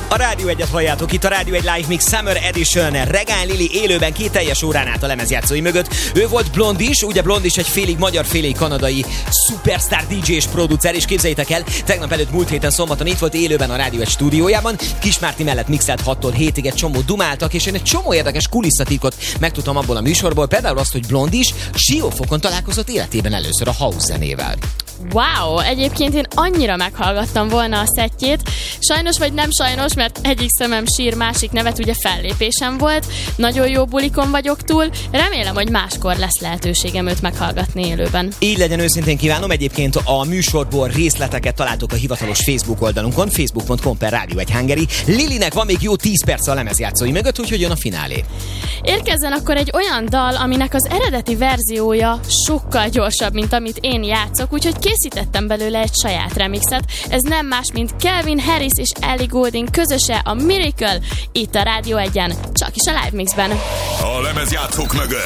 A Rádió 1-et halljátok, itt a Rádió 1 Live Mix Summer Edition. Regán Lili élőben 2 teljes órán át a lemezjátszói mögött. Ő volt Blondis, ugye Blondis egy félig magyar, félig kanadai superstar DJ és producer, és képzeljétek el, tegnap előtt múlt héten szombaton itt volt élőben a Rádió 1 stúdiójában. Kismárti mellett mixelt 6-tól 7-ig, egy csomó dumáltak, és én egy csomó érdekes kulisszatitkot megtudtam abból a műsorból, például azt, hogy Blondis Siófokon találkozott életében először a house zenével. Wow, egyébként én annyira meghallgattam volna a szettjét. Sajnos vagy nem sajnos, mert egyik szemem sír, másik nevet, ugye fellépésem volt. Nagyon jó bulikon vagyok túl. Remélem, hogy máskor lesz lehetőségem őt meghallgatni élőben. Így legyen, őszintén kívánom. Egyébként a műsorból részleteket találtok a hivatalos Facebook oldalunkon, facebook.com/Radio1Hungary. Lilinek van még jó 10 perc a lemezjátszói mögött, úgyhogy jön a finálé. Érkezzen akkor egy olyan dal, aminek az eredeti verziója sokkal gyorsabb, mint amit én játszok, úgyhogy készítettem belőle egy saját remixet. Ez nem más, mint Calvin Harris és Ellie Goulding közöse, a Miracle, itt a Rádió 1-en, csak is a Live Mixben. A lemezjátszók mögött